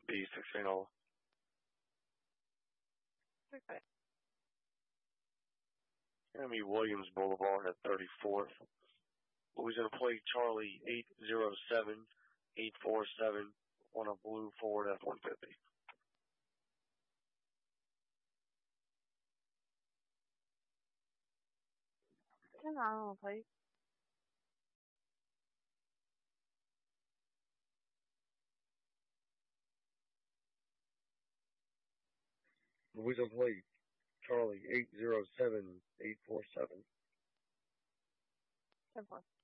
B16. Okay. Sammy Williams Boulevard at 34th. Louisiana plate Charlie 807-847 on a blue Ford F-150. Hang on, please. Louisiana plate Charlie 807-847. 10-4.